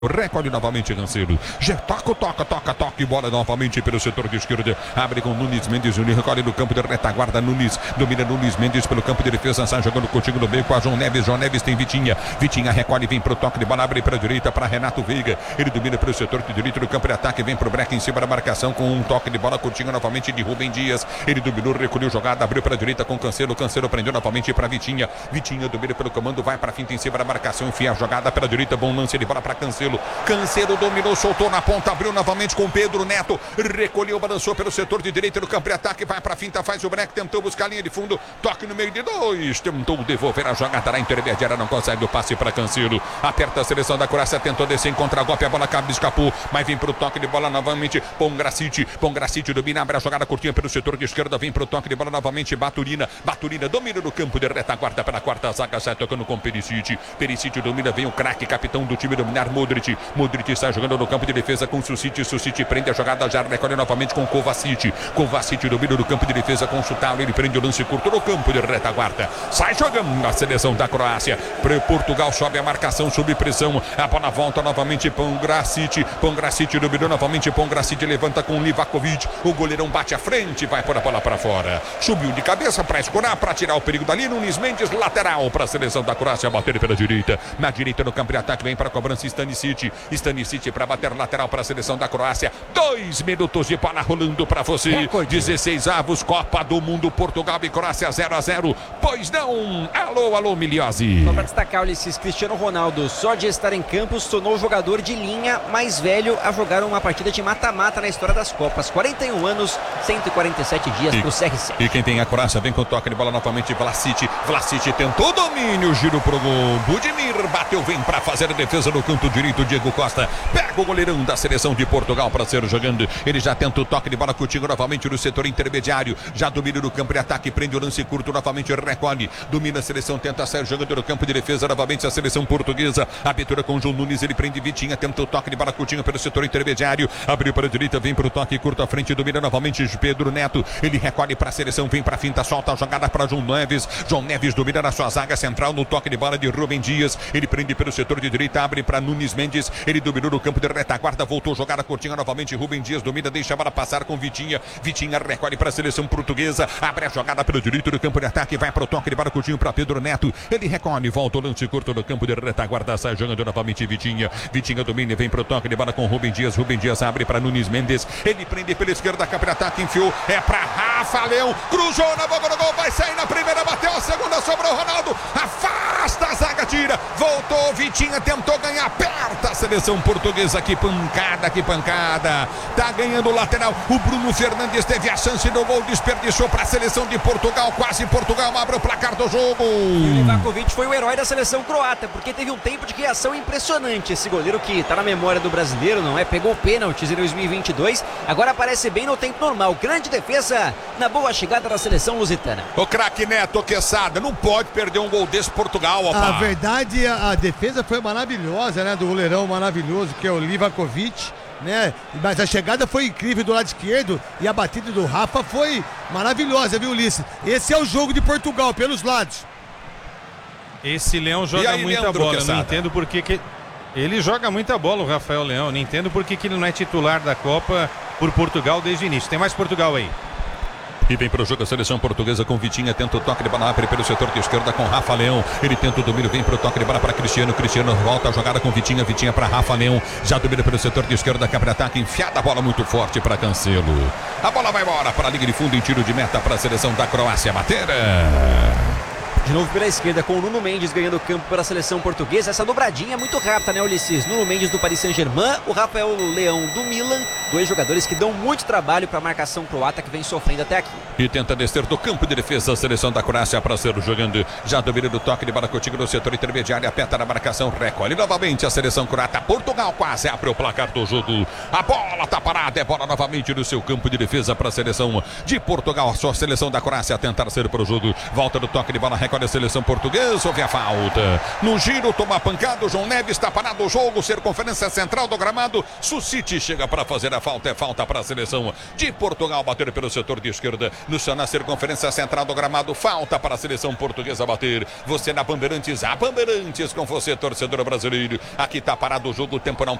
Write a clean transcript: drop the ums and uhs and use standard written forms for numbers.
Recolhe novamente Cancelo. Já toca. Bola novamente pelo setor de esquerda. Abre com Nunes Mendes. Recolhe no campo de retaguarda. Nunes domina Nunes Mendes pelo campo de defesa. Sai jogando contigo no meio com a João Neves. João Neves tem Vitinha. Vitinha recolhe, vem pro toque de bola. Abre para a direita para Renato Veiga. Ele domina pelo setor de direito do campo de ataque. Vem pro break em cima da marcação com um toque de bola curtinho novamente de Rubem Dias. Ele dominou, recolheu jogada. Abriu para a direita com Cancelo. Cancelo prendeu novamente para Vitinha. Vitinha domina pelo comando. Vai para a finta em cima da marcação. Enfia a jogada pela direita. Bom lance de bola para Cancelo. Cancelo dominou, soltou na ponta, abriu novamente com Pedro Neto, recolheu, balançou pelo setor de direita do campo de ataque, vai para a finta, faz o break, tentou buscar a linha de fundo, toque no meio de dois, tentou devolver a jogada na intermediária, não consegue o passe para Cancelo, aperta a seleção da Croácia, tentou descer em contra-golpe, a bola cabe, escapou, mas vem para o toque de bola novamente, Pongracic domina, abre a jogada curtinha pelo setor de esquerda, vem para o toque de bola novamente, Baturina domina no campo de retaguarda pela quarta zaga, sai tocando com Perisic domina, vem o craque, capitão do time dominar, Modric está jogando no campo de defesa com Susic prende a jogada, já recolhe novamente com Kovacic domina no campo de defesa com Sutalo, ele prende o lance curto no campo de retaguarda, sai jogando a seleção da Croácia, Portugal sobe a marcação, sob pressão, a bola volta novamente, Pongracic dominou novamente, Pongracic levanta com Livakovic, o goleirão bate à frente, vai pôr a bola para fora, subiu de cabeça para escorar, para tirar o perigo dali, Nunes Mendes, lateral para a seleção da Croácia, bater pela direita, na direita no campo de ataque, vem para a cobrança Stanisic para bater lateral para a seleção da Croácia. 2 minutos de bola rolando para você. 16 avos, Copa do Mundo, Portugal e Croácia 0-0. Pois não? Alô, Miliose. Só para destacar, Ulisses, Cristiano Ronaldo, só de estar em campo, se tornou o jogador de linha mais velho a jogar uma partida de mata-mata na história das Copas. 41 anos, 147 dias para o CR7. E quem tem a Croácia vem com toque de bola novamente, Vlasic tentou domínio, giro pro gol. Budimir bateu, vem para fazer a defesa no canto direito, Diego Costa pega o goleirão da seleção de Portugal para ser jogando, ele já tenta o toque de bola contigo novamente no setor intermediário, já domina no campo de ataque, prende o lance curto novamente, recolhe, domina a seleção, tenta sair jogando no campo de defesa novamente a seleção portuguesa, abertura com João Nunes, ele prende Vitinha, tenta o toque de bola curtinho pelo setor intermediário, abriu para a direita, vem para o toque curto à frente, domina novamente Pedro Neto, ele recolhe para a seleção, vem para a finta, solta a jogada para João Neves domina na sua zaga central no toque de bola de Rubem Dias, ele prende pelo setor de direita, abre para Nunes Mendes, ele dominou no campo de retaguarda, voltou a jogada curtinha novamente, Rubem Dias domina, deixa a bola passar com Vitinha recolhe para a seleção portuguesa, abre a jogada pelo direito do campo de ataque, vai para o toque de bola curtinho para Pedro Neto, ele recolhe, volta o lance curto no campo de retaguarda, sai jogando novamente Vitinha domina e vem para o toque de bola com Rubem Dias abre para Nunes Mendes, ele prende pela esquerda, campo de ataque, enfiou, é para Rafa Leão, cruzou na boca do gol, vai sair na primeira, bateu a segunda, sobrou Ronaldo, afasta a zaga, tira, voltou Vitinha, tentou ganhar, aperta a seleção portuguesa, que pancada, tá ganhando o lateral, o Bruno Fernandes teve a chance do gol, desperdiçou para a seleção de Portugal, quase Portugal abre o placar do jogo. E o Livakovic foi o herói da seleção croata, porque teve um tempo de reação impressionante, esse goleiro que tá na memória do brasileiro, não é? Pegou pênaltis em 2022, agora aparece bem no tempo normal, grande defesa na boa chegada da seleção lusitana. O craque Neto Quesada, não pode perder um gol desse Portugal, opa. A verdade, a defesa foi maravilhosa, né, do goleirão maravilhoso que é o Livakovic, né? Mas a chegada foi incrível do lado esquerdo e a batida do Rafa foi maravilhosa, viu, Ulisses? Esse é o jogo de Portugal, pelos lados. Esse Leão joga muita bola, eu não entendo por que ele joga muita bola, o Rafael Leão, eu não entendo por que ele não é titular da Copa por Portugal desde o início. Tem mais Portugal aí. E vem para o jogo a seleção portuguesa com Vitinha, tenta o toque de bola, abre pelo setor de esquerda com Rafa Leão, ele tenta o domínio, vem para o toque de bola para Cristiano volta a jogada com Vitinha para Rafa Leão, já domina pelo setor de esquerda, contra-ataque, enfiada a bola muito forte para Cancelo, a bola vai embora para a linha de fundo em tiro de meta para a seleção da Croácia bater. De novo pela esquerda com o Nuno Mendes ganhando o campo pela seleção portuguesa. Essa dobradinha é muito rápida, né, Ulisses? Nuno Mendes do Paris Saint-Germain, o Rafael Leão do Milan. Dois jogadores que dão muito trabalho para a marcação croata que vem sofrendo até aqui. E tenta descer do campo de defesa a seleção da Croácia para ser jogando. Já domina do toque de bola contigo no setor intermediário. Aperta na marcação, recolhe novamente a seleção croata. Portugal quase abre o placar do jogo. A bola tá parada, é bola novamente no seu campo de defesa para a seleção de Portugal. Só a seleção da Croácia a tentar ser para o jogo. Volta do toque de bola, com a seleção portuguesa. Houve a falta. No giro, toma a pancada. O João Neves está parado o jogo. Circunferência central do gramado. Sucite chega para fazer a falta. É falta para a seleção de Portugal. Bater pelo setor de esquerda. Na circunferência central do gramado. Falta para a seleção portuguesa bater. Você na Bandeirantes. A Bandeirantes com você, torcedor brasileiro. Aqui está parado o jogo. O tempo não